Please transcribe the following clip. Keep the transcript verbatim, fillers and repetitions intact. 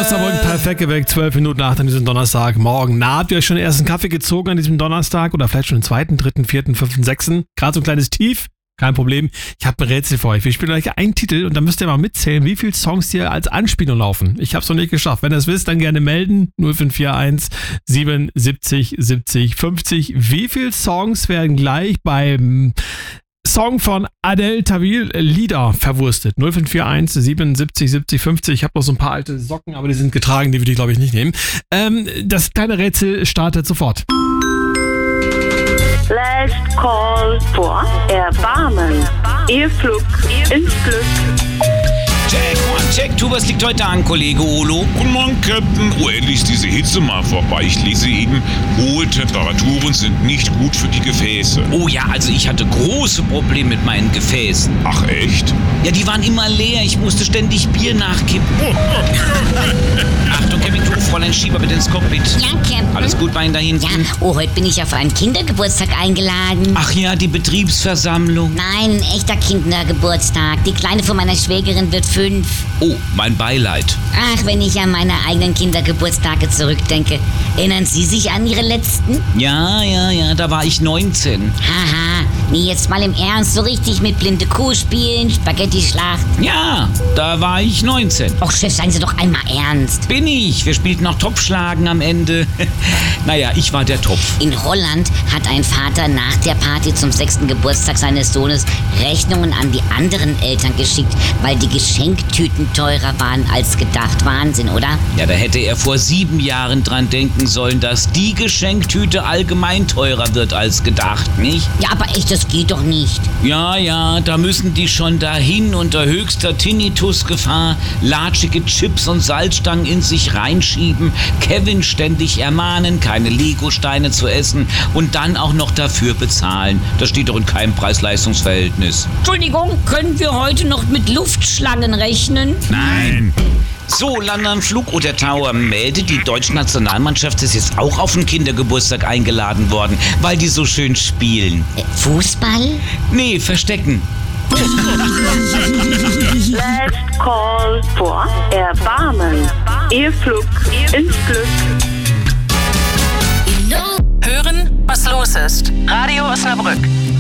Saarbrücken, perfekt geweckt, zwölf Minuten nach an diesem Donnerstagmorgen. Na, habt ihr euch schon den ersten Kaffee gezogen an diesem Donnerstag oder vielleicht schon den zweiten, dritten, vierten, fünften, sechsten? Gerade so ein kleines Tief? Kein Problem. Ich habe ein Rätsel für euch. Wir spielen euch einen Titel und dann müsst ihr mal mitzählen, wie viele Songs hier als Anspielung laufen. Ich habe es noch nicht geschafft. Wenn ihr es wisst, dann gerne melden. null fünf vier eins siebenundsiebzig siebzig fünfzig. Wie viele Songs werden gleich beim Song von Adel Tawil Lieder verwurstet? null fünf vier eins siebenundsiebzig siebzig fünfzig. Ich habe noch so ein paar alte Socken, aber die sind getragen, die würde ich glaube ich nicht nehmen. Ähm, das kleine Rätsel startet sofort. Last Call for Erbarmen. Ihr Flug ins Glück. Check, one, check. Tu, was liegt heute an, Kollege Olo? Guten Morgen, Captain. Oh, endlich ist diese Hitze mal vorbei. Ich lese eben, hohe Temperaturen sind nicht gut für die Gefäße. Oh ja, also ich hatte große Probleme mit meinen Gefäßen. Ach, echt? Ja, die waren immer leer. Ich musste ständig Bier nachkippen. Achtung, Kevin, du, Fräulein, Schieber bitte ins Cockpit. Ja, Captain. Alles gut bei Ihnen da hinten? Ja, oh, heute bin ich auf einen Kindergeburtstag eingeladen. Ach ja, die Betriebsversammlung. Nein, ein echter Kindergeburtstag. Die Kleine von meiner Schwägerin wird fünf. Oh, mein Beileid. Ach, wenn ich an meine eigenen Kindergeburtstage zurückdenke. Erinnern Sie sich an Ihre letzten? Ja, ja, ja, da war ich neunzehn. Haha, nee, jetzt mal im Ernst, so richtig mit blinde Kuh spielen, Spaghetti-Schlacht. Ja, da war ich neunzehn. Och, Chef, seien Sie doch einmal ernst. Bin ich. Wir spielten noch Topfschlagen am Ende. Naja, ich war der Topf. In Holland hat ein Vater nach der Party zum sechsten Geburtstag seines Sohnes Rechnungen an die anderen Eltern geschickt, weil die Geschenktüten teurer waren als gedacht. Wahnsinn, oder? Ja, da hätte er vor sieben Jahren dran denken sollen, dass die Geschenktüte allgemein teurer wird als gedacht, nicht? Ja, aber echt, das geht doch nicht. Ja, ja, da müssen die schon dahin unter höchster Tinnitusgefahr latschige Chips und Salzstangen in sich reinschieben, Kevin ständig ermahnen, keine Legosteine zu essen und dann auch noch dafür bezahlen. Das steht doch in keinem Preis-Leistungs-Verhältnis. Entschuldigung, können wir heute noch mit Luftschlangen rechnen? Nein. So, London Flugoder Tower meldet, die deutsche Nationalmannschaft ist jetzt auch auf den Kindergeburtstag eingeladen worden, weil die so schön spielen. Äh, Fußball? Nee, Verstecken. Last Call for Erbarmen. Ihr Flug ins Glück. Hören, was los ist. Radio Osnabrück.